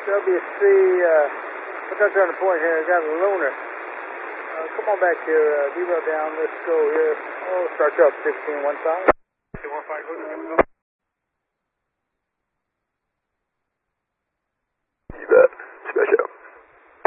WC, what's that on the point here? Got a lunar. Come on back here, zero down, let's go here. Oh, start you up, 16, 1 5.